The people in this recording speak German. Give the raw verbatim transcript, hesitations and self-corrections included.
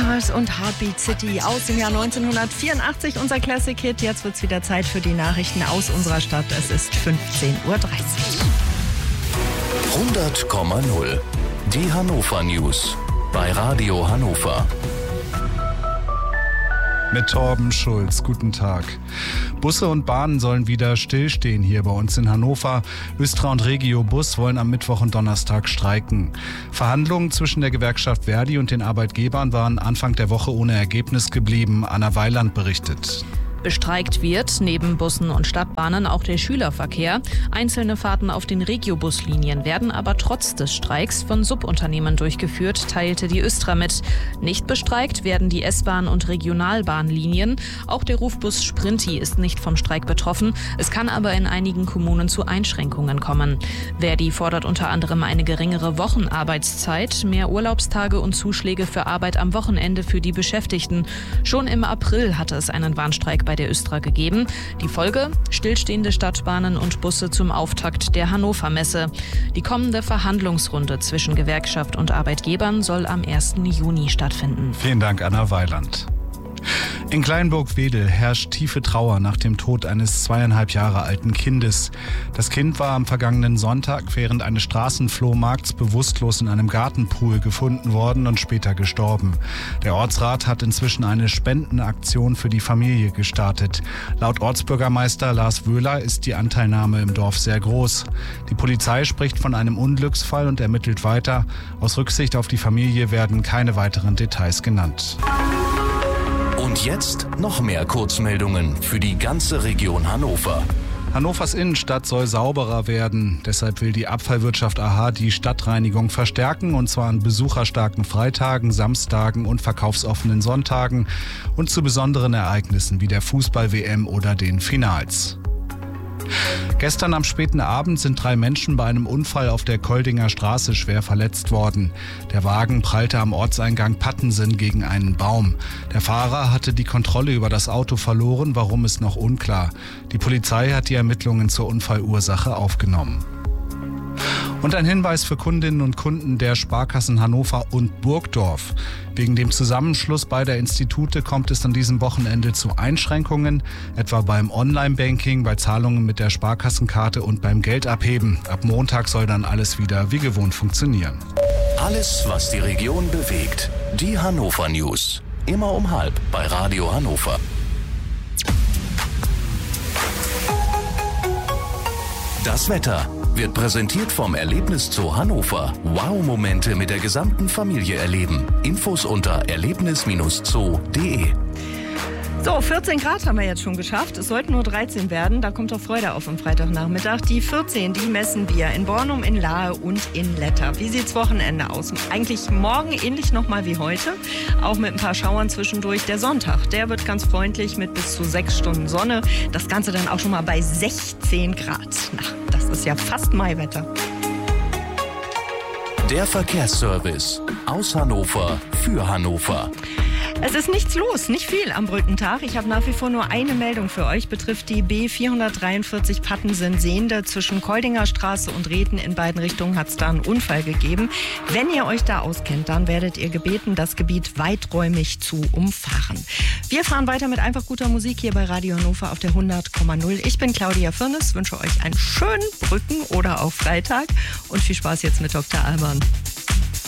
Cars und Heartbeat City aus dem Jahr neunzehnhundertvierundachtzig, unser Classic-Hit. Jetzt wird es wieder Zeit für die Nachrichten aus unserer Stadt. Es ist fünfzehn Uhr dreißig. hundert Komma null. Die Hannover News bei Radio Hannover. Mit Torben Schulz. Guten Tag. Busse und Bahnen sollen wieder stillstehen hier bei uns in Hannover. Östra und Regio Bus wollen am Mittwoch und Donnerstag streiken. Verhandlungen zwischen der Gewerkschaft Verdi und den Arbeitgebern waren Anfang der Woche ohne Ergebnis geblieben. Anna Weiland berichtet. Bestreikt wird neben Bussen und Stadtbahnen auch der Schülerverkehr. Einzelne Fahrten auf den Regiobuslinien werden aber trotz des Streiks von Subunternehmen durchgeführt, teilte die Östra mit. Nicht bestreikt werden die S-Bahn- und Regionalbahnlinien. Auch der Rufbus Sprinti ist nicht vom Streik betroffen. Es kann aber in einigen Kommunen zu Einschränkungen kommen. Verdi fordert unter anderem eine geringere Wochenarbeitszeit, mehr Urlaubstage und Zuschläge für Arbeit am Wochenende für die Beschäftigten. Schon im April hatte es einen Warnstreik bei der Östra gegeben. Die Folge? Stillstehende Stadtbahnen und Busse zum Auftakt der Hannover Messe. Die kommende Verhandlungsrunde zwischen Gewerkschaft und Arbeitgebern soll am ersten Juni stattfinden. Vielen Dank, Anna Weiland. In Kleinburg-Wedel herrscht tiefe Trauer nach dem Tod eines zweieinhalb Jahre alten Kindes. Das Kind war am vergangenen Sonntag während eines Straßenflohmarkts bewusstlos in einem Gartenpool gefunden worden und später gestorben. Der Ortsrat hat inzwischen eine Spendenaktion für die Familie gestartet. Laut Ortsbürgermeister Lars Wöhler ist die Anteilnahme im Dorf sehr groß. Die Polizei spricht von einem Unglücksfall und ermittelt weiter. Aus Rücksicht auf die Familie werden keine weiteren Details genannt. Und jetzt noch mehr Kurzmeldungen für die ganze Region Hannover. Hannovers Innenstadt soll sauberer werden. Deshalb will die Abfallwirtschaft A H die Stadtreinigung verstärken, und zwar an besucherstarken Freitagen, Samstagen und verkaufsoffenen Sonntagen und zu besonderen Ereignissen wie der Fußball-W M oder den Finals. Gestern am späten Abend sind drei Menschen bei einem Unfall auf der Koldinger Straße schwer verletzt worden. Der Wagen prallte am Ortseingang Pattensen gegen einen Baum. Der Fahrer hatte die Kontrolle über das Auto verloren, warum ist noch unklar. Die Polizei hat die Ermittlungen zur Unfallursache aufgenommen. Und ein Hinweis für Kundinnen und Kunden der Sparkassen Hannover und Burgdorf. Wegen dem Zusammenschluss beider Institute kommt es an diesem Wochenende zu Einschränkungen, etwa beim Online-Banking, bei Zahlungen mit der Sparkassenkarte und beim Geldabheben. Ab Montag soll dann alles wieder wie gewohnt funktionieren. Alles, was die Region bewegt. Die Hannover News. Immer um halb bei Radio Hannover. Das Wetter wird präsentiert vom Erlebniszoo Hannover. Wow-Momente mit der gesamten Familie erleben. Infos unter erlebnis Bindestrich zoo punkt de. So, vierzehn Grad haben wir jetzt schon geschafft. Es sollten nur dreizehn werden. Da kommt doch Freude auf am Freitagnachmittag. Die vierzehn, die messen wir in Bornum, in Lahe und in Letter. Wie sieht's Wochenende aus? Eigentlich morgen ähnlich nochmal wie heute. Auch mit ein paar Schauern zwischendurch. Der Sonntag, der wird ganz freundlich mit bis zu sechs Stunden Sonne. Das Ganze dann auch schon mal bei sechzehn Grad. Na, das ist ja fast Maiwetter. Der Verkehrsservice aus Hannover für Hannover. Es ist nichts los, nicht viel am Brückentag. Ich habe nach wie vor nur eine Meldung für euch, betrifft die B vierhundertdreiundvierzig Pattensen-Sehende. Zwischen Koldinger Straße und Rethen in beiden Richtungen hat es da einen Unfall gegeben. Wenn ihr euch da auskennt, dann werdet ihr gebeten, das Gebiet weiträumig zu umfahren. Wir fahren weiter mit einfach guter Musik hier bei Radio Hannover auf der hundert Komma null. Ich bin Claudia Firnes, wünsche euch einen schönen Brücken- oder auch Freitag und viel Spaß jetzt mit Doktor Alban.